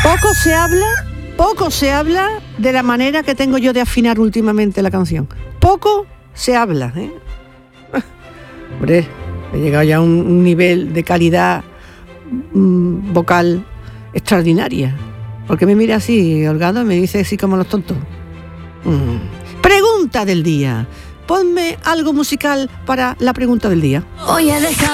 Poco se habla de la manera que tengo yo de afinar últimamente la canción. Poco se habla, ¿eh? Hombre, he llegado ya a un nivel de calidad vocal extraordinaria. Porque me mira así, holgado, y me dice así como los tontos. Pregunta del día. Ponme algo musical para la pregunta del día. Hoy he dejado